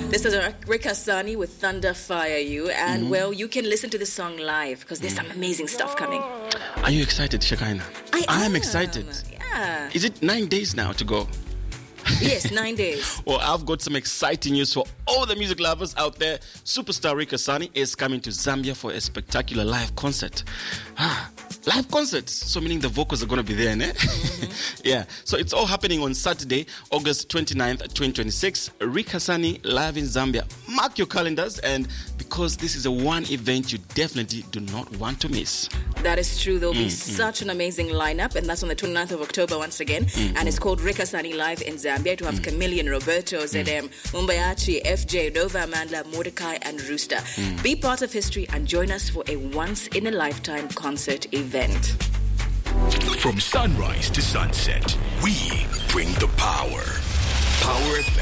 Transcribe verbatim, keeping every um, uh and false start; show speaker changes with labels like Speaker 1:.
Speaker 1: This is Rick Hassani with Thunder Fire You. And, mm-hmm. well, you can listen to this song live because there's some amazing stuff coming.
Speaker 2: Are you excited, Shekinah?
Speaker 1: I
Speaker 2: am
Speaker 1: am
Speaker 2: excited.
Speaker 1: Yeah.
Speaker 2: Is it nine days now to go?
Speaker 1: Yes, nine days.
Speaker 2: Well, I've got some exciting news for all the music lovers out there. Superstar Rick Hassani is coming to Zambia for a spectacular live concert. Ah, live concert. So meaning the vocals are going to be there, ne? Mm-hmm. Yeah. So it's all happening on Saturday, August twenty-ninth, twenty twenty-six. Rick Hassani live in Zambia. Mark your calendars, and because this is a one event you definitely do not want to miss.
Speaker 1: That is true. There'll be
Speaker 2: mm,
Speaker 1: such
Speaker 2: mm.
Speaker 1: an amazing lineup, and that's on the twenty-ninth of October once again. Mm, and it's called Rick Hassani Live in Zambia. To have mm. Chameleon, Roberto, Zedem, mm. Mumbayachi, F J, Nova Amanda, Mordecai, and Rooster. Mm. Be part of history and join us for a once-in-a-lifetime concert event.
Speaker 3: From sunrise to sunset, we bring the power. Power